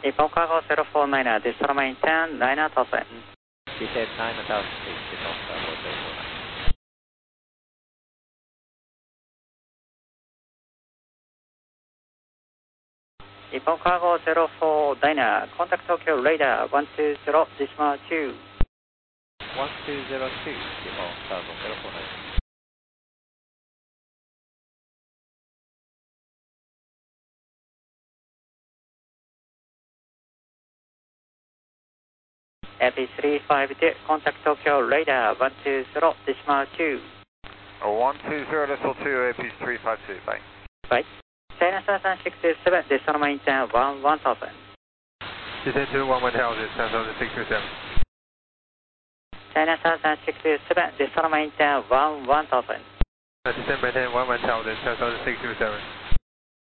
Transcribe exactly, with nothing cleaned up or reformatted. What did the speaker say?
日本カーゴゼロフォーナイナー、ディストロマインテン、ナイナートセン。 Descend nine thousand feet, Japan Cargo zero four nine. Nippon Cargo zero four Diner, contact Tokyo Radar one two zero, decimal two. one two zero two, Japan Cargo zero four nine. A P three five two, contact Tokyo Radar one two zero, decimal two. one two zero decimal two, A P three five two, bye. Bye. China seven six seven, decimal maintain one one thousand. Descend to one one thousand, ten thousand six two seven. China seven six seven, decimal maintain one one thousand. Descend maintain one one thousand, ten thousand six two seven.